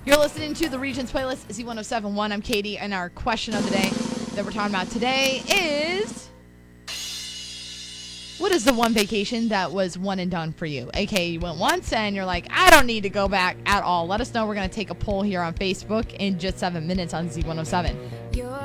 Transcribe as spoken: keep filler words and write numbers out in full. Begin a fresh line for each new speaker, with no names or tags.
You're listening to the Regions Playlist, Z one oh seven point one. I'm Katie, and our question of the day that we're talking about today is, what is the one vacation that was one and done for you? A K A you went once and you're like, I don't need to go back at all. Let us know. We're going to take a poll here on Facebook in just seven minutes on Z one oh seven.